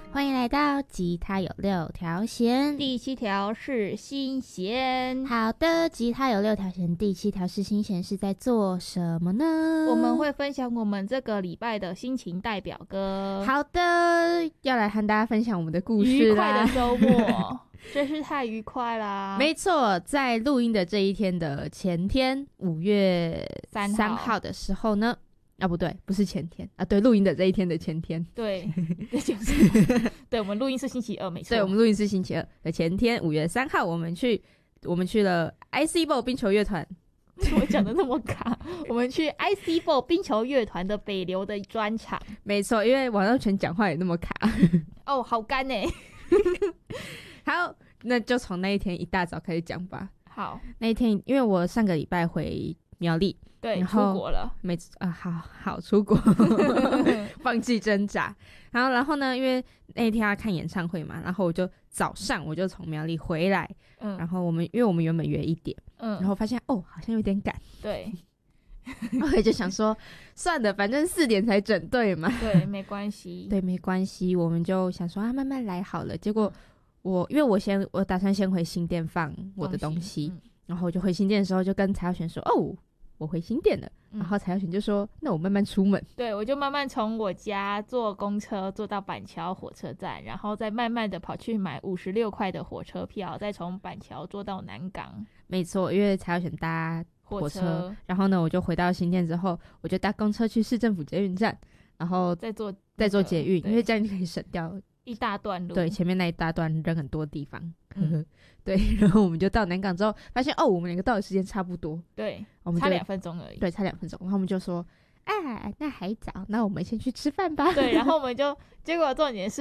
欢迎来到吉他有6条弦， 第7条是心弦。 好的，吉他有6条弦，第7条是心弦，是在做什么呢？ 我们会分享我们这个礼拜的心情代表歌。 好的，要来和大家分享我们的故事啦。 愉快的周末真是太愉快啦。 没错，在录音的这一天的前天5月3号的时候呢，不对，不是前天啊，对，录音的这一天的前天， 对，对，我们录音是星期二，没错。 对，我们录音是星期二的前天5月3号，我们去了 IC-BO 冰球乐团。 怎么讲的那么卡？我们去 IC-BO 冰球乐团的北流的专场。 没错，因为王耀全讲话也那么卡。 哦，好干欸。 好，那就从那一天一大早开始讲吧。 好， 那一天因为我上个礼拜回苗栗， 对，出国了， 好出国，放弃挣扎。然后呢，因为那一天要看演唱会嘛，然后我就早上我就从苗栗回来，然后因为我们原本约1点，然后发现好像有点赶， 对， 我也就想说算了，反正4点才整队嘛， 对，没关系， 对，没关系，我们就想说慢慢来好了。结果因为我打算先回新店放我的东西，然后我就回新店的时候就跟蔡耀璇说我回新店了，然后蔡耀璇就说那我慢慢出门。 对，我就慢慢从我家坐公车坐到板桥火车站，然后再慢慢的跑去买56块的火车票，再从板桥坐到南港。 没错，因为蔡耀璇搭火车，然后呢我就回到新店之后，我就搭公车去市政府捷运站，然后再坐捷运，因为这样就可以省掉一大段路， 对，前面那一大段人很多地方，对，然后我们就到南港之后，发现我们2个到的时间差不多， 对， 我们差2分钟而已， 对，差2分钟，然后我们就说，那还早，那我们先去吃饭吧， 对，然后我们就结果重点是